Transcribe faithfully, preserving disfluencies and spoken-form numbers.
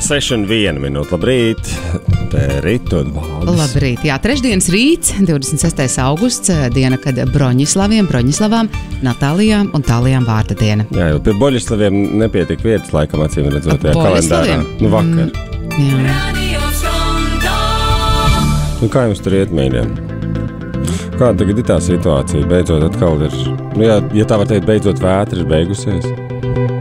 seši un viena minūte. Labrīt, Rita un Valdis. Labrīt, jā, trešdienas rīts, divdesmit sestais augusts, diena, kad Broņislaviem, Broņislavām, Natālijām un Tālijām vārda diena. Jā, jo pie Boļislaviem nepietika vietas, laikam, acīm redzot, tajā kalendārā. Nu, vakar. Mm, jā. Nu, kā jums tur iet, mīļiem? Kāda tagad ir tā situācija? Beidzot atkal ir, nu jā, ja tā var teikt, beidzot vētra ir beigusies.